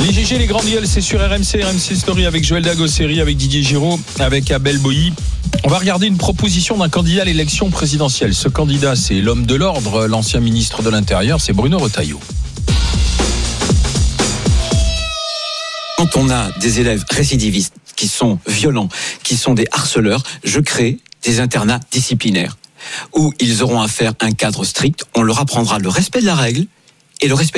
Les GG, les grandes gueules, c'est sur RMC Story avec Joël Dagosseri, avec Didier Giraud, avec Abel Boilly. On va regarder une proposition d'un candidat à l'élection présidentielle. Ce candidat, c'est l'homme de l'ordre, l'ancien ministre de l'Intérieur, c'est Bruno Retailleau. Quand on a des élèves récidivistes qui sont violents, qui sont des harceleurs, je crée des internats disciplinaires où ils auront à faire un cadre strict. On leur apprendra le respect de la règle et le respect